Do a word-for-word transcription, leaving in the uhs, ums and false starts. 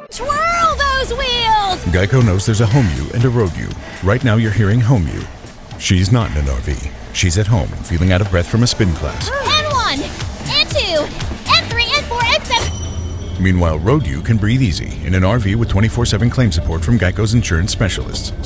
Twirl those wheels! Geico knows there's a home you and a road you. Right now you're hearing home you. She's not in an R V. She's at home, feeling out of breath from a spin class. And one, and two, and three, and four, and seven. Meanwhile, road you can breathe easy in an R V with twenty-four seven claim support from Geico's insurance specialists.